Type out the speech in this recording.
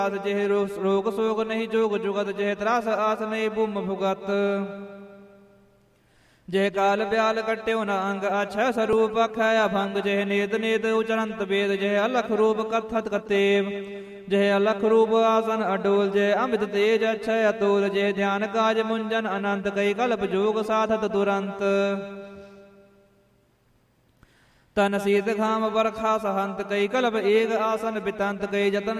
ਜਿਹ ਰੋਗ ਸੋਗ ਨਹੀਂ ਜੋਗ ਜੁਗਤ ਜਿਹ ਤਰਾਸ ਆਸ ਨਹੀਂ ਬੁਮ ਭੁਗਤ ਜਿਹ ਕਾਲ ਬਿਆਲ ਕੱਟਿਓ ਨ ਅੰਗ ਅਛੈ ਸਰੂਪ ਅਖੈ ਅਭੰਗ ਜਿਹ ਨੇਦ ਨੇਦ ਉਚਰੰਤ ਵੇਦ ਜਿਹ ਅਲਖ ਰੂਪ ਕਥਤ ਕਤੇਵ ਜਿਹ ਅਲਖ ਰੂਪ ਆਸਨ ਅਡੋਲ ਜਿਹ ਅਮਿਤ ਤੇਜ ਅਛੈ ਅਤੋਲ ਜਿਹ ਧਿਆਨ ਕਾਜ ਮੁੰਜਨ ਅਨੰਤ ਕਈ ਕਲਪ ਜੋਗ ਸਾਧਤ ਤੁਰੰਤ ਤਨ ਸੀਤ ਖਾਮ ਵਰਖਾ ਸਹੰਤ ਕਈ ਕਲਪ ਏਕ ਆਸਨ ਬਿਤੰਤ ਕਈ ਜਤਨ